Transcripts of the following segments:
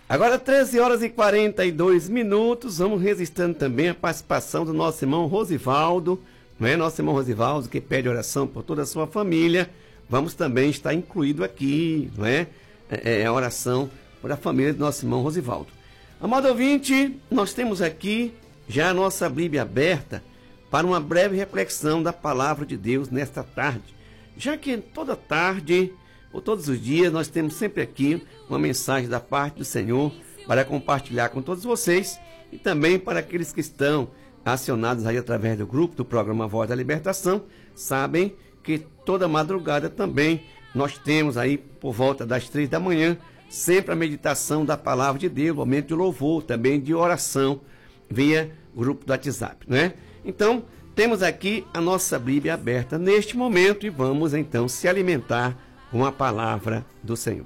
Agora 13 horas e 42 minutos, vamos registrando também a participação do nosso irmão Rosivaldo, não é? Nosso irmão Rosivaldo, que pede oração por toda a sua família. Vamos também estar incluído aqui, não é? A oração por a família do nosso irmão Rosivaldo. Amado ouvinte, nós temos aqui já a nossa Bíblia aberta para uma breve reflexão da palavra de Deus nesta tarde. Já que toda tarde, ou todos os dias, nós temos sempre aqui uma mensagem da parte do Senhor para compartilhar com todos vocês e também para aqueles que estão acionados aí através do grupo do programa Voz da Libertação, sabem que toda madrugada também nós temos aí por volta das 3 da manhã sempre a meditação da palavra de Deus, momento de louvor, também de oração via grupo do WhatsApp, né? Então, temos aqui a nossa Bíblia aberta neste momento e vamos então se alimentar com a palavra do Senhor.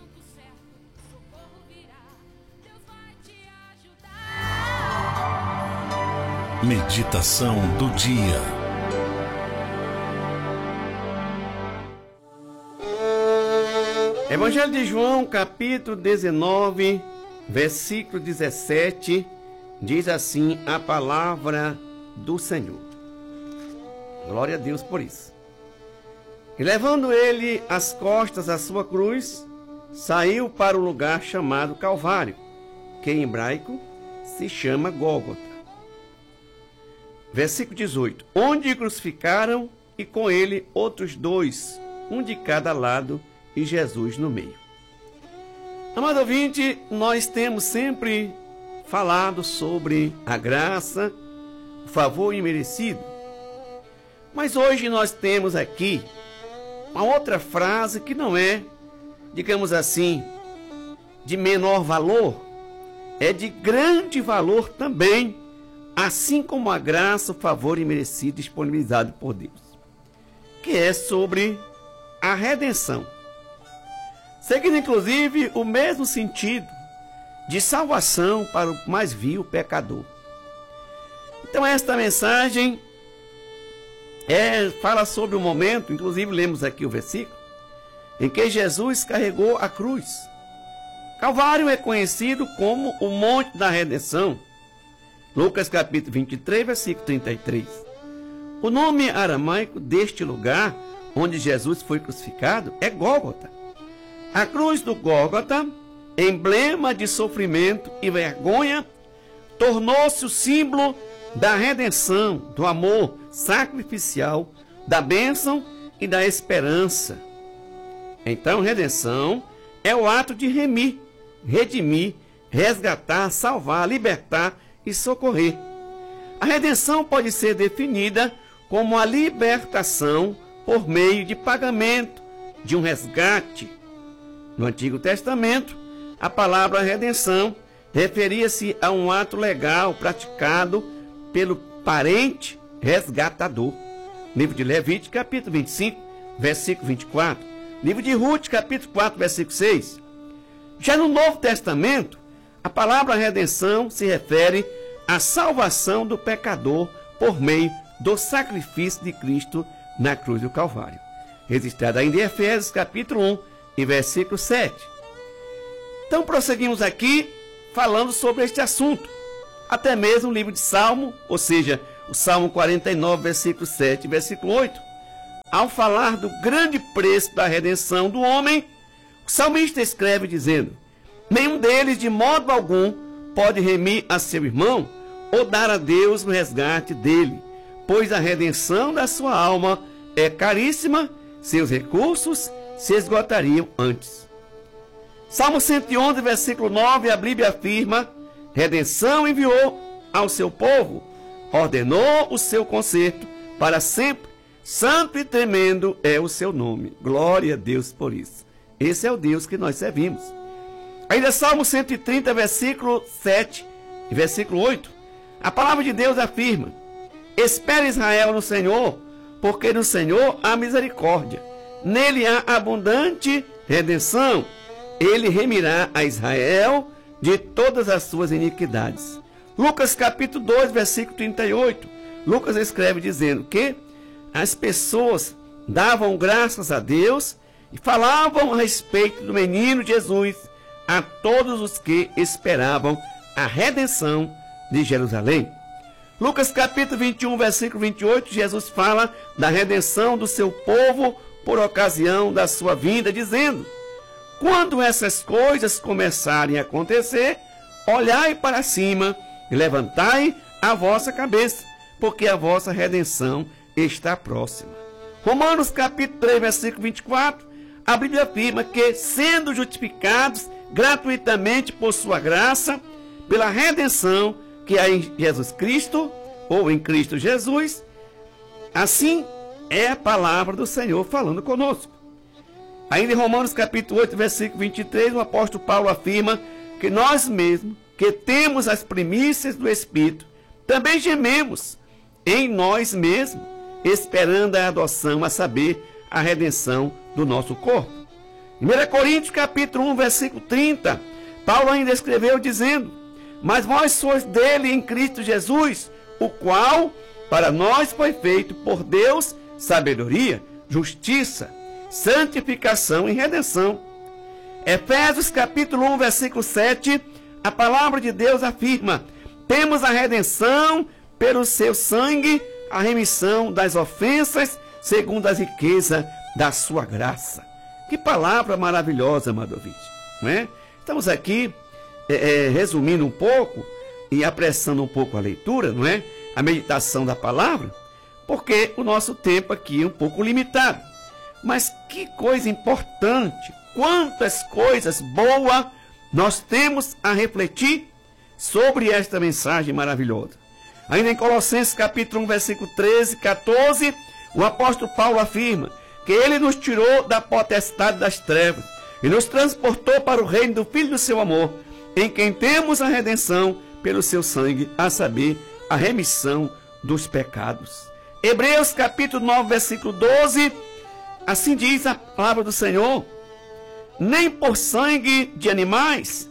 Meditação do dia. Evangelho de João, capítulo 19, versículo 17, diz assim a palavra do Senhor. Glória a Deus por isso. E levando ele às costas a sua cruz, saiu para o lugar chamado Calvário, que em hebraico se chama Gólgota. Versículo 18. Onde crucificaram e com ele outros dois, um de cada lado e Jesus no meio. Amado ouvinte, nós temos sempre falado sobre a graça, o favor imerecido. Mas hoje nós temos aqui uma outra frase que não é, digamos assim, de menor valor, é de grande valor também, assim como a graça, o favor imerecido disponibilizado por Deus, que é sobre a redenção, seguindo inclusive o mesmo sentido de salvação para o mais vil pecador. Então esta mensagem fala sobre o momento, inclusive lemos aqui o versículo, em que Jesus carregou a cruz. Calvário é conhecido como o Monte da Redenção. Lucas capítulo 23, versículo 33. O nome aramaico deste lugar onde Jesus foi crucificado é Gólgota. A cruz do Gólgota, emblema de sofrimento e vergonha, tornou-se o símbolo da redenção, do amor sacrificial, da bênção e da esperança. Então, redenção é o ato de redimir, resgatar, salvar, libertar e socorrer. A redenção pode ser definida como a libertação por meio de pagamento, de um resgate. No Antigo Testamento, a palavra redenção referia-se a um ato legal praticado pelo parente resgatador. Livro de Levítico, capítulo 25, versículo 24. Livro de Ruth, capítulo 4, versículo 6. Já no Novo Testamento, a palavra redenção se refere à salvação do pecador por meio do sacrifício de Cristo na cruz do Calvário. Registrado ainda em Efésios, capítulo 1, e versículo 7. Então prosseguimos aqui falando sobre este assunto. Até mesmo o livro de Salmo, ou seja, o Salmo 49, versículo 7 e versículo 8. Ao falar do grande preço da redenção do homem, o salmista escreve dizendo: nenhum deles de modo algum pode remir a seu irmão ou dar a Deus o resgate dele, pois a redenção da sua alma é caríssima, seus recursos se esgotariam antes. Salmo 111, versículo 9, a Bíblia afirma: redenção enviou ao seu povo, ordenou o seu conserto para sempre, santo e tremendo é o seu nome. Glória a Deus por isso. Esse é o Deus que nós servimos. Ainda Salmo 130, versículo 7 e versículo 8, a palavra de Deus afirma: espere Israel no Senhor, porque no Senhor há misericórdia, nele há abundante redenção, ele remirá a Israel de todas as suas iniquidades. Lucas capítulo 2, versículo 38, Lucas escreve dizendo que as pessoas davam graças a Deus e falavam a respeito do menino Jesus a todos os que esperavam a redenção de Jerusalém. Lucas capítulo 21, versículo 28, Jesus fala da redenção do seu povo por ocasião da sua vinda, dizendo: quando essas coisas começarem a acontecer, olhai para cima e levantai a vossa cabeça, porque a vossa redenção está próxima. Romanos capítulo 3, versículo 24, a Bíblia afirma que, sendo justificados gratuitamente por sua graça, pela redenção que há em Jesus Cristo, ou em Cristo Jesus, assim é a palavra do Senhor falando conosco. Ainda em Romanos capítulo 8, versículo 23, o apóstolo Paulo afirma que nós mesmos, que temos as primícias do Espírito, também gememos em nós mesmos, esperando a adoção, a saber, a redenção do nosso corpo. Em 1 Coríntios capítulo 1, versículo 30, Paulo ainda escreveu dizendo: mas vós sois dele em Cristo Jesus, o qual para nós foi feito por Deus sabedoria, justiça, santificação e redenção. Efésios capítulo 1, versículo 7, a palavra de Deus afirma: temos a redenção pelo seu sangue, a remissão das ofensas, segundo as riquezas da sua graça. Que palavra maravilhosa, amado ouvinte, não é? Estamos aqui resumindo um pouco e apressando um pouco a leitura, não é? A meditação da palavra, porque o nosso tempo aqui é um pouco limitado. Mas que coisa importante, quantas coisas boas nós temos a refletir sobre esta mensagem maravilhosa. Ainda em Colossenses capítulo 1, versículo 13, 14, o apóstolo Paulo afirma que ele nos tirou da potestade das trevas e nos transportou para o reino do Filho do seu amor, em quem temos a redenção pelo seu sangue, a saber, a remissão dos pecados. Hebreus capítulo 9, versículo 12, assim diz a palavra do Senhor: nem por sangue de animais,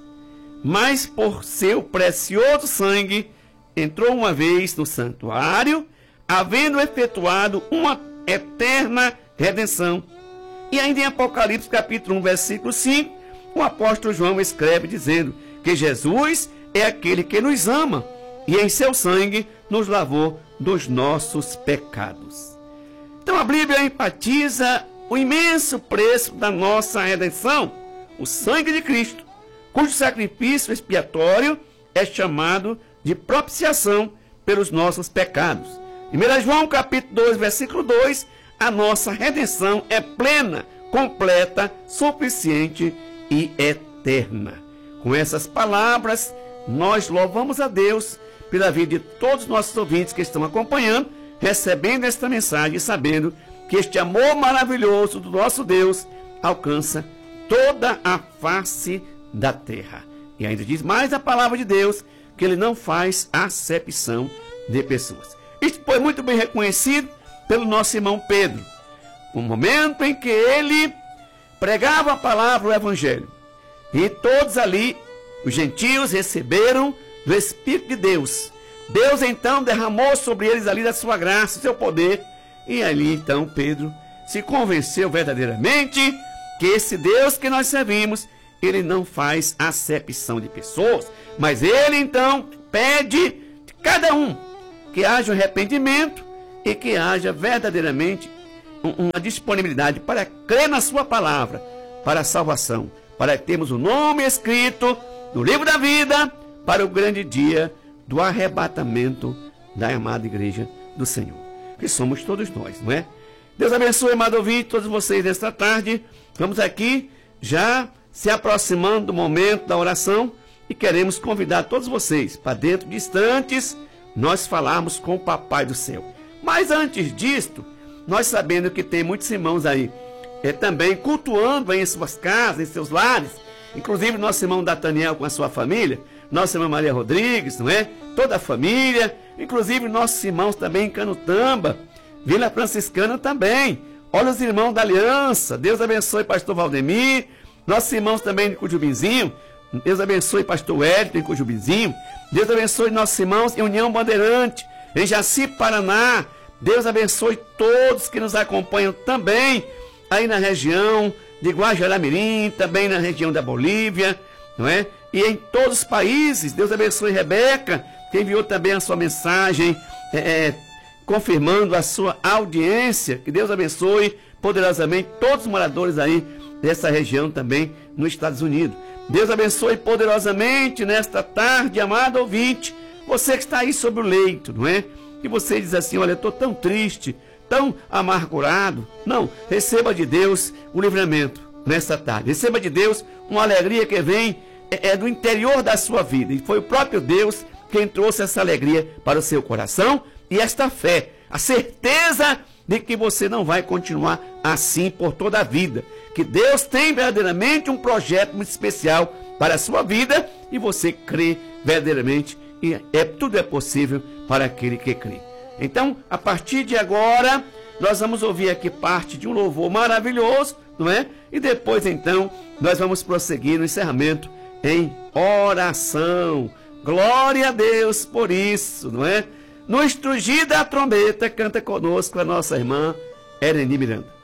mas por seu precioso sangue, entrou uma vez no santuário, havendo efetuado uma eterna redenção. E ainda em Apocalipse capítulo 1, versículo 5, o apóstolo João escreve dizendo que Jesus é aquele que nos ama e em seu sangue nos lavou dos nossos pecados. Então a Bíblia enfatiza o imenso preço da nossa redenção, o sangue de Cristo, cujo sacrifício expiatório é chamado de propiciação pelos nossos pecados. 1 João capítulo 2, versículo 2, a nossa redenção é plena, completa, suficiente e eterna. Com essas palavras, nós louvamos a Deus pela vida de todos os nossos ouvintes que estão acompanhando, recebendo esta mensagem e sabendo que este amor maravilhoso do nosso Deus alcança toda a face da terra. E ainda diz mais a palavra de Deus, que ele não faz acepção de pessoas. Isto foi muito bem reconhecido pelo nosso irmão Pedro. O momento em que ele pregava a palavra, o evangelho. E todos ali, os gentios, receberam do Espírito de Deus. Deus então derramou sobre eles ali da sua graça, do seu poder. E ali então Pedro se convenceu verdadeiramente que esse Deus que nós servimos, ele não faz acepção de pessoas, mas ele então pede de cada um que haja um arrependimento e que haja verdadeiramente uma disponibilidade para crer na sua palavra, para a salvação, para termos o nome escrito no livro da vida para o grande dia do arrebatamento da amada igreja do Senhor, que somos todos nós, não é? Deus abençoe, amado ouvinte, todos vocês nesta tarde. Vamos aqui já se aproximando do momento da oração e queremos convidar todos vocês para dentro de instantes nós falarmos com o Papai do Céu. Mas antes disto, nós sabendo que tem muitos irmãos aí também cultuando aí em suas casas, em seus lares, inclusive nosso irmão Dataniel com a sua família, nossa irmã Maria Rodrigues, não é? Toda a família, inclusive nossos irmãos também em Canutamba, Vila Franciscana também. Olha os irmãos da Aliança, Deus abençoe pastor Valdemir, nossos irmãos também de Cujubizinho, Deus abençoe pastor Wellington em Cujubizinho, Deus abençoe nossos irmãos em União Bandeirante, em Jaci, Paraná. Deus abençoe todos que nos acompanham também aí na região de Guajará-Mirim, também na região da Bolívia. não é? E em todos os países. Deus abençoe Rebeca, que enviou também a sua mensagem, confirmando a sua audiência. Que Deus abençoe poderosamente todos os moradores aí dessa região também nos Estados Unidos. Deus abençoe poderosamente nesta tarde, amado ouvinte, você que está aí sobre o leito, não é? E você diz assim: olha, eu estou tão triste, tão amargurado. Não, receba de Deus o livramento nesta tarde. Receba de Deus uma alegria que vem do interior da sua vida. E foi o próprio Deus quem trouxe essa alegria para o seu coração e esta fé, a certeza de que você não vai continuar assim por toda a vida. Que Deus tem verdadeiramente um projeto muito especial para a sua vida e você crê verdadeiramente e tudo é possível para aquele que crê. Então, a partir de agora, nós vamos ouvir aqui parte de um louvor maravilhoso, não é? E depois, então, nós vamos prosseguir no encerramento em oração. Glória a Deus por isso, não é? No estrugir da trombeta, canta conosco a nossa irmã Ereni Miranda.